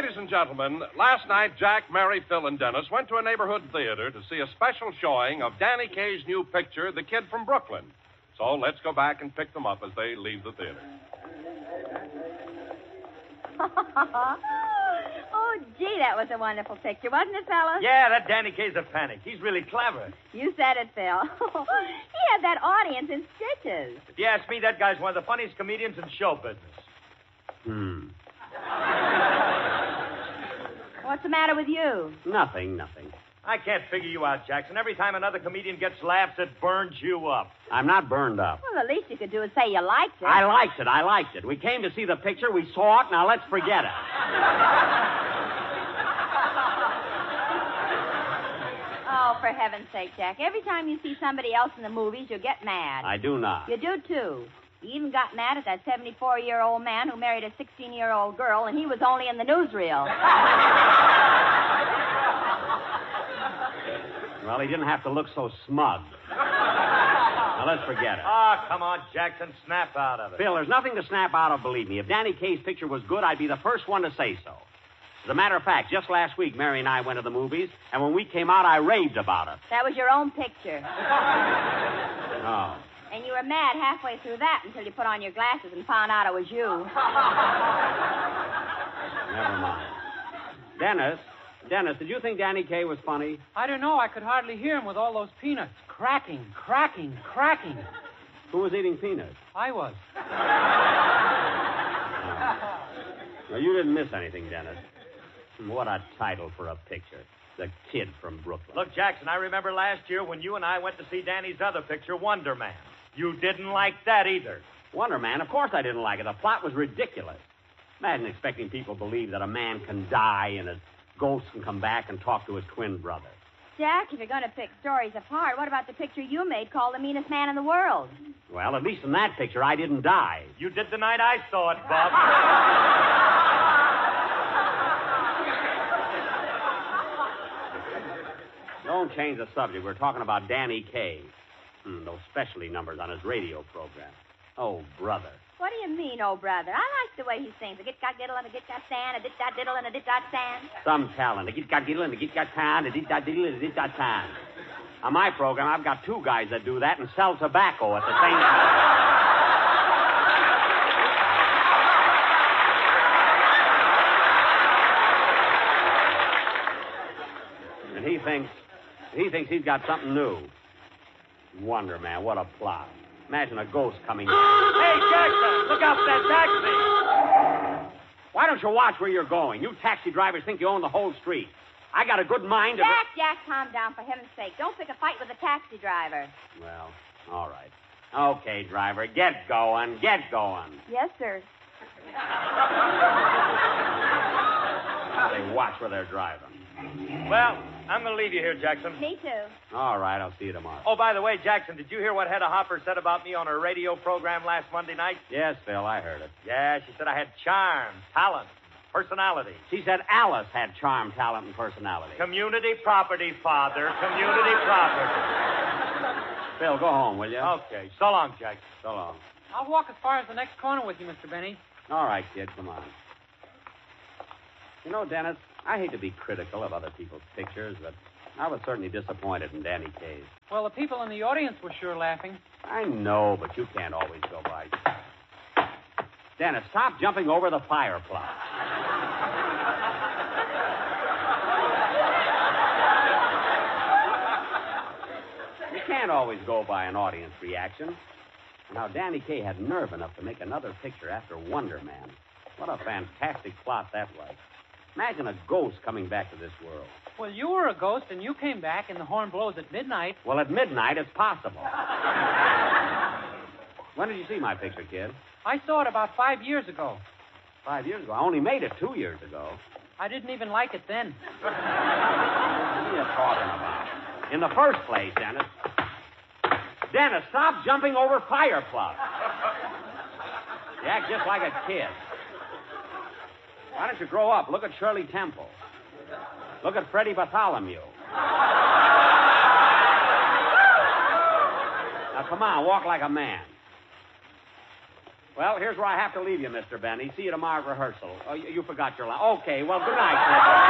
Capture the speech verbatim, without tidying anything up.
Ladies and gentlemen, last night Jack, Mary, Phil, and Dennis went to a neighborhood theater to see a special showing of Danny Kaye's new picture, The Kid from Brooklyn. So let's go back and pick them up as they leave the theater. Oh, gee, that was a wonderful picture, wasn't it, fellas? Yeah, that Danny Kaye's a panic. He's really clever. You said it, Phil. He had that audience in stitches. If you ask me, that guy's one of the funniest comedians in show business. Hmm. What's the matter with you? Nothing, nothing. I can't figure you out, Jackson. Every time another comedian gets laughs, it burns you up. I'm not burned up. Well, the least you could do is say you liked it. I liked it. I liked it. We came to see the picture. We saw it. Now let's forget it. Oh, for heaven's sake, Jack. Every time you see somebody else in the movies, you get mad. I do not. You do, too. You even got mad at that seventy-four-year-old man who married a sixteen-year-old girl, and he was only in the newsreel. Well, he didn't have to look so smug. Now, let's forget it. Oh, come on, Jackson. Snap out of it. Phil, there's nothing to snap out of, believe me. If Danny Kaye's picture was good, I'd be the first one to say so. As a matter of fact, just last week, Mary and I went to the movies, and when we came out, I raved about it. That was your own picture. Oh. And you were mad halfway through that until you put on your glasses and found out it was you. Never mind. Dennis, Dennis, did you think Danny Kaye was funny? I don't know. I could hardly hear him with all those peanuts. Cracking, cracking, cracking. Who was eating peanuts? I was. Oh. Well, you didn't miss anything, Dennis. What a title for a picture. The Kid from Brooklyn. Look, Jackson, I remember last year when you and I went to see Danny's other picture, Wonder Man. You didn't like that either. Wonder Man? Of course I didn't like it. The plot was ridiculous. Imagine expecting people to believe that a man can die and his ghost can come back and talk to his twin brother. Jack, if you're going to pick stories apart, what about the picture you made called The Meanest Man in the World? Well, at least in that picture, I didn't die. You did the night I saw it, Bob. Don't change the subject. We're talking about Danny Kaye. Hmm, those specialty numbers on his radio program. Oh, brother. What do you mean, oh, brother? I like the way he sings. A git-got-diddle and a git-got-stand, a dit-got-diddle and a dit-got-stand. Some talent. A git-got-diddle and a git-got-tan, a dit-got-diddle and a dit-got-tan. On my program, I've got two guys that do that and sell tobacco at the same time. And he thinks, he thinks he's got something new. Wonder Man, what a plot. Imagine a ghost coming in. Hey, Jackson, look out for that taxi. Why don't you watch where you're going? You taxi drivers think you own the whole street. I got a good mind to... Jack, Jack, calm down, for heaven's sake. Don't pick a fight with a taxi driver. Well, all right. Okay, driver, get going, get going. Yes, sir. They watch where they're driving. Well, I'm going to leave you here, Jackson. Me too. All right, I'll see you tomorrow. Oh, by the way, Jackson, did you hear what Hedda Hopper said about me on her radio program last Monday night? Yes, Phil, I heard it. Yeah, she said I had charm, talent, personality. She said Alice had charm, talent, and personality. Community property, Father. Community property. Phil, go home, will you? Okay. So long, Jackson. So long. I'll walk as far as the next corner with you, Mister Benny. All right, kid, come on. You know, Dennis, I hate to be critical of other people's pictures, but I was certainly disappointed in Danny Kaye's. Well, the people in the audience were sure laughing. I know, but you can't always go by. Dennis, stop jumping over the fire plot. You can't always go by an audience reaction. Now, Danny Kaye had nerve enough to make another picture after Wonder Man. What a fantastic plot that was. Imagine a ghost coming back to this world. Well, you were a ghost, and you came back, and the horn blows at midnight. Well, at midnight, it's possible. When did you see my picture, kid? I saw it about five years ago. Five years ago? I only made it two years ago. I didn't even like it then. What are you talking about? In the first place, Dennis. Dennis, stop jumping over fire plots. You act just like a kid. Why don't you grow up? Look at Shirley Temple. Look at Freddie Bartholomew. Now, come on, walk like a man. Well, here's where I have to leave you, Mister Benny. See you tomorrow at rehearsal. Oh, you, you forgot your line. Okay, well, good night, Chris.